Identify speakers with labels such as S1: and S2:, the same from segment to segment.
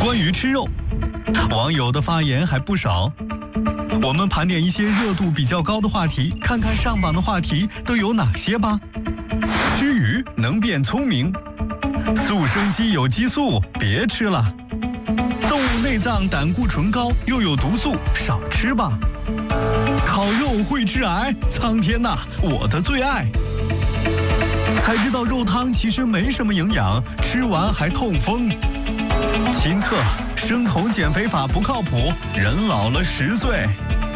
S1: 关于吃肉，网友的发言还不少。我们盘点一些热度比较高的话题，看看上榜的话题都有哪些吧。吃鱼能变聪明，速生鸡有激素，别吃了。动物内脏胆固醇高又有毒素，少吃吧。烤肉会致癌，苍天呐，我的最爱。才知道肉汤其实没什么营养，吃完还痛风。亲测生酮减肥法不靠谱，人老了10岁。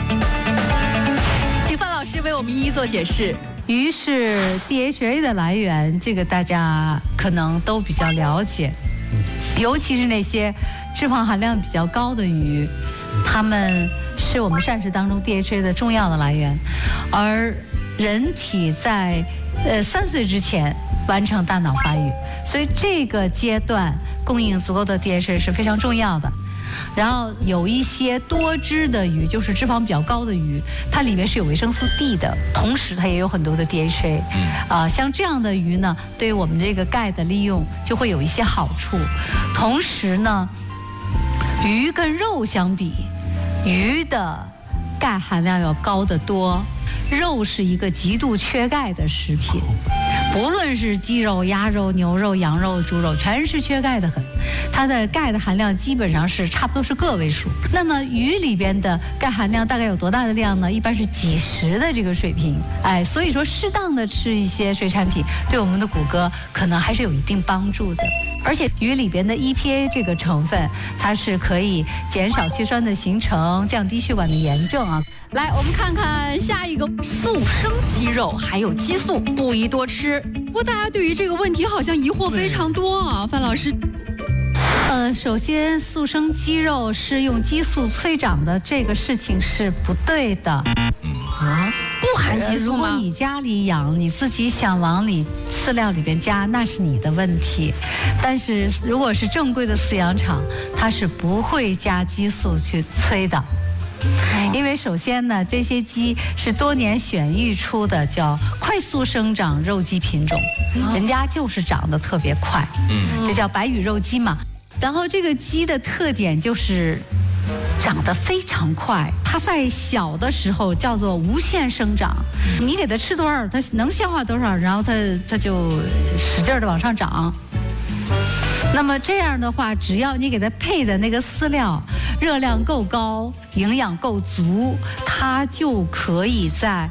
S2: 请范老师为我们一一做解释。
S3: 鱼是 DHA 的来源，这个大家可能都比较了解，尤其是那些脂肪含量比较高的鱼，它们是我们膳食当中 DHA 的重要的来源。而人体在3岁之前完成大脑发育，所以这个阶段供应足够的 DHA 是非常重要的。然后有一些多汁的鱼，就是脂肪比较高的鱼，它里面是有维生素 D 的，同时它也有很多的 DHA。像这样的鱼呢，对于我们这个钙的利用就会有一些好处。同时呢，鱼跟肉相比，鱼的钙含量要高得多。肉是一个极度缺钙的食品，不论是鸡肉、鸭肉、牛肉、羊肉、猪肉，全是缺钙的很。它的钙的含量基本上是差不多是个位数。那么鱼里边的钙含量大概有多大的量呢？一般是几十的这个水平。所以说适当的吃一些水产品，对我们的骨骼可能还是有一定帮助的。而且鱼里边的 EPA 这个成分，它是可以减少血栓的形成，降低血管的炎症啊。
S2: 来，我们看看下一个，速生鸡肉还有激素，不宜多吃。不过大家对于这个问题好像疑惑非常多啊，范老师。
S3: 首先，速生鸡肉是用激素催长的，这个事情是不对的。
S2: 不含激素吗？
S3: 如果你家里养，你自己想往饲料里边加，那是你的问题。但是如果是正规的饲养场，它是不会加激素去催的。因为首先呢，这些鸡是多年选育出的叫快速生长肉鸡品种，人家就是长得特别快，这叫白羽肉鸡嘛。然后这个鸡的特点就是长得非常快，它在小的时候叫做无限生长，你给它吃多少，它能消化多少，然后它就使劲的往上涨。那么这样的话，只要你给它配的那个饲料热量够高，营养够足，它就可以在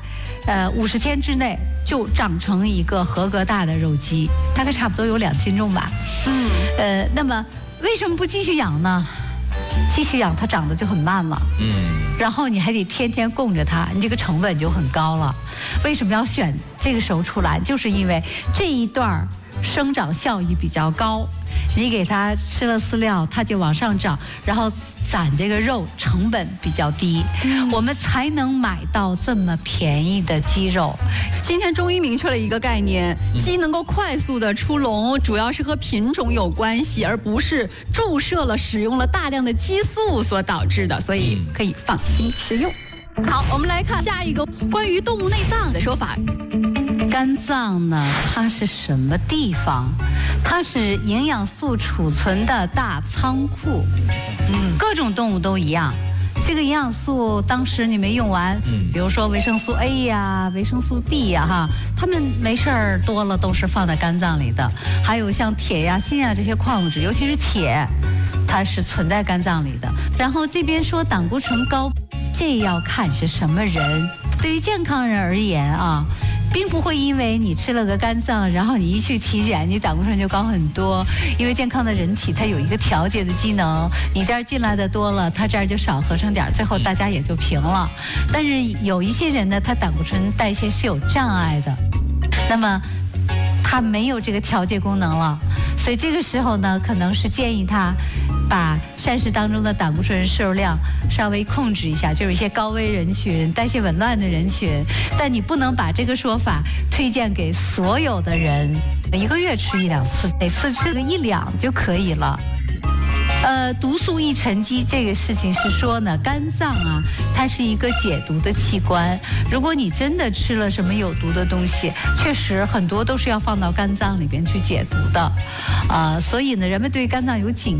S3: 50天之内就长成一个合格大的肉鸡，大概差不多有2斤重吧。那么为什么不继续养呢？继续养它长得就很慢了，然后你还得天天供着它，你这个成本就很高了。为什么要选这个时候出来？就是因为这一段生长效益比较高，你给它吃了饲料，它就往上涨，然后攒这个肉成本比较低，我们才能买到这么便宜的鸡肉。
S2: 今天终于明确了一个概念，鸡能够快速的出笼，主要是和品种有关系，而不是注射了使用了大量的激素所导致的，所以可以放心食用。好，我们来看下一个关于动物内脏的说法。
S3: 肝脏呢，它是什么地方？它是营养素储存的大仓库。各种动物都一样。这个营养素当时你没用完，比如说维生素 A 呀、维生素 D 呀，它们没事儿多了都是放在肝脏里的。还有像铁呀、锌呀这些矿物质，尤其是铁，它是存在肝脏里的。然后这边说胆固醇高，这要看是什么人。对于健康人而言啊，并不会因为你吃了个肝脏，然后你一去体检，你胆固醇就高很多。因为健康的人体它有一个调节的机能，你这儿进来的多了，它这儿就少合成点，最后大家也就平了。但是有一些人呢，他胆固醇代谢是有障碍的，那么他没有这个调节功能了，所以这个时候呢，可能是建议他把膳食当中的胆固醇摄入量稍微控制一下，就是一些高危人群、代谢紊乱的人群。但你不能把这个说法推荐给所有的人，1个月吃1-2次，每次吃个1两就可以了。毒素易沉积这个事情是说呢，肝脏啊，它是一个解毒的器官。如果你真的吃了什么有毒的东西，确实很多都是要放到肝脏里边去解毒的。所以呢，人们对肝脏有警